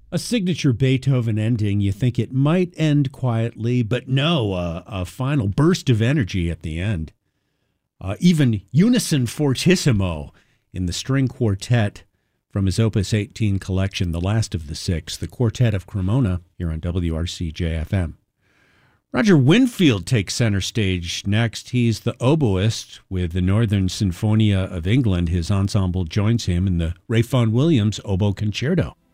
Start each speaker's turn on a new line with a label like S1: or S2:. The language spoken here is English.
S1: A signature Beethoven ending, you think it might end quietly, but no, a final burst of energy at the end. Even unison fortissimo in the string quartet from his Opus 18 collection, The Last of the Six, the Quartet of Cremona, here on WRC-JFM. Roger Winfield takes center stage next. He's the oboist with the Northern Sinfonia of England. His ensemble joins him in the Ray Vaughan Williams Oboe Concerto.